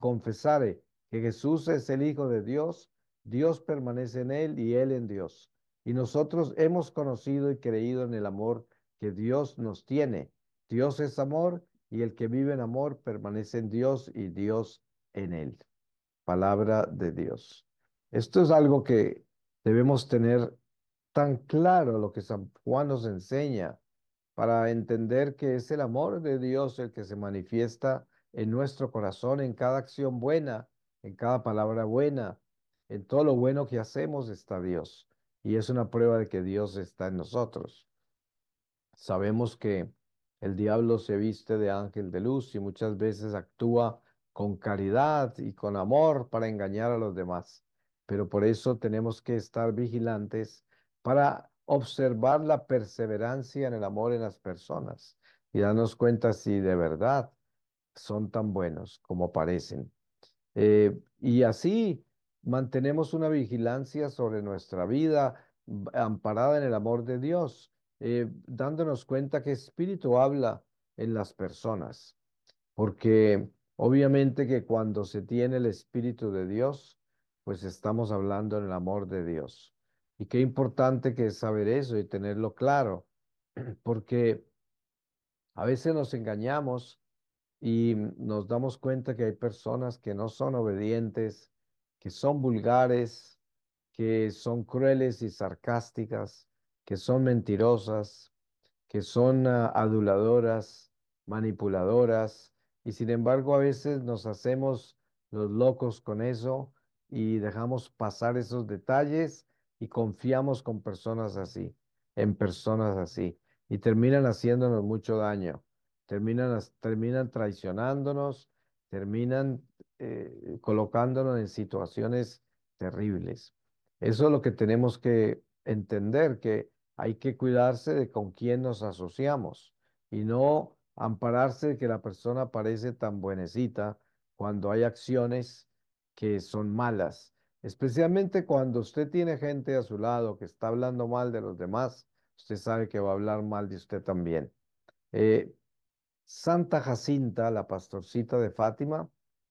confesare que Jesús es el Hijo de Dios, Dios permanece en él y él en Dios. Y nosotros hemos conocido y creído en el amor que Dios nos tiene. Dios es amor y el que vive en amor permanece en Dios y Dios en él. Palabra de Dios. Esto es algo que debemos tener tan claro, lo que San Juan nos enseña, para entender que es el amor de Dios el que se manifiesta en nuestro corazón, en cada acción buena, en cada palabra buena, en todo lo bueno que hacemos está Dios. Y es una prueba de que Dios está en nosotros. Sabemos que el diablo se viste de ángel de luz y muchas veces actúa con caridad y con amor para engañar a los demás. Pero por eso tenemos que estar vigilantes para observar la perseverancia en el amor en las personas y darnos cuenta si de verdad son tan buenos como parecen. Y así mantenemos una vigilancia sobre nuestra vida amparada en el amor de Dios, dándonos cuenta que Espíritu habla en las personas, porque obviamente que cuando se tiene el Espíritu de Dios, pues estamos hablando en el amor de Dios. Y qué importante que es saber eso y tenerlo claro, porque a veces nos engañamos y nos damos cuenta que hay personas que no son obedientes, que son vulgares, que son crueles y sarcásticas, que son mentirosas, que son aduladoras, manipuladoras, y sin embargo a veces nos hacemos los locos con eso y dejamos pasar esos detalles y confiamos con personas así, en personas así, y terminan haciéndonos mucho daño, terminan traicionándonos, terminan colocándonos en situaciones terribles. Eso es lo que tenemos que entender, que hay que cuidarse de con quién nos asociamos y no ampararse de que la persona parece tan buenecita cuando hay acciones que son malas. Especialmente cuando usted tiene gente a su lado que está hablando mal de los demás, usted sabe que va a hablar mal de usted también. Eh, Santa Jacinta, la pastorcita de Fátima,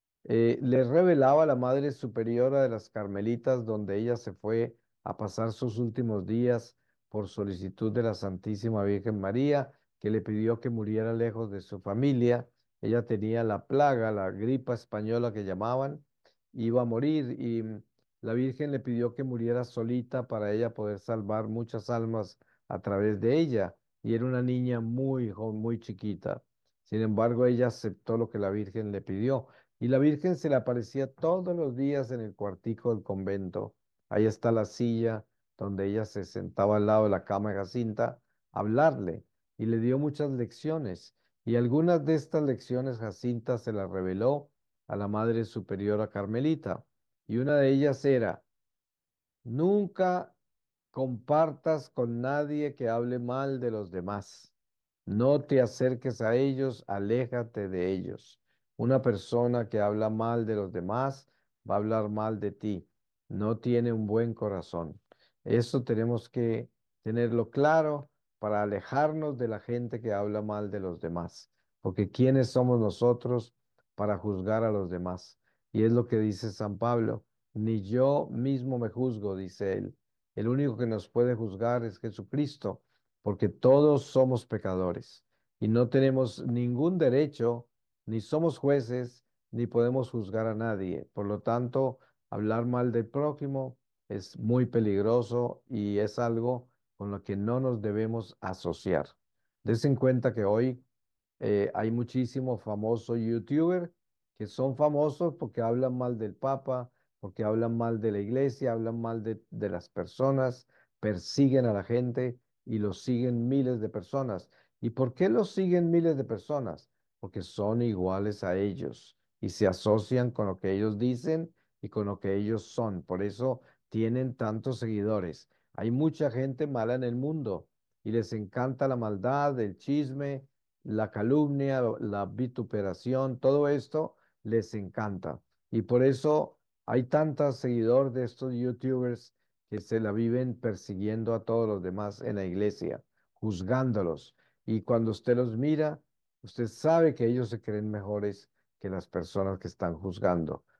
le revelaba a la Madre Superiora de las Carmelitas, donde ella se fue a pasar sus últimos días por solicitud de la Santísima Virgen María, que le pidió que muriera lejos de su familia. Ella tenía la plaga, la gripa española que llamaban, iba a morir y la Virgen le pidió que muriera solita para ella poder salvar muchas almas a través de ella. Y era una niña muy joven, muy chiquita. Sin embargo, ella aceptó lo que la Virgen le pidió. Y la Virgen se le aparecía todos los días en el cuartico del convento. Ahí está la silla donde ella se sentaba al lado de la cama de Jacinta a hablarle y le dio muchas lecciones. Y algunas de estas lecciones Jacinta se las reveló a la Madre Superiora Carmelita. Y una de ellas era: nunca compartas con nadie que hable mal de los demás. No te acerques a ellos, aléjate de ellos. Una persona que habla mal de los demás va a hablar mal de ti. No tiene un buen corazón. Eso tenemos que tenerlo claro para alejarnos de la gente que habla mal de los demás. Porque ¿quiénes somos nosotros para juzgar a los demás? Y es lo que dice San Pablo. Ni yo mismo me juzgo, dice él. El único que nos puede juzgar es Jesucristo, porque todos somos pecadores y no tenemos ningún derecho, ni somos jueces, ni podemos juzgar a nadie. Por lo tanto, hablar mal del prójimo es muy peligroso y es algo con lo que no nos debemos asociar. Des en cuenta que hoy hay muchísimos famosos YouTuber que son famosos porque hablan mal del Papa, porque hablan mal de la iglesia, hablan mal de las personas, persiguen a la gente y los siguen miles de personas. ¿Y por qué los siguen miles de personas? Porque son iguales a ellos y se asocian con lo que ellos dicen y con lo que ellos son. Por eso tienen tantos seguidores. Hay mucha gente mala en el mundo y les encanta la maldad, el chisme, la calumnia, la vituperación, todo esto les encanta. Y por eso hay tantos seguidores de estos YouTubers que se la viven persiguiendo a todos los demás en la iglesia, juzgándolos. Y cuando usted los mira, usted sabe que ellos se creen mejores que las personas que están juzgando.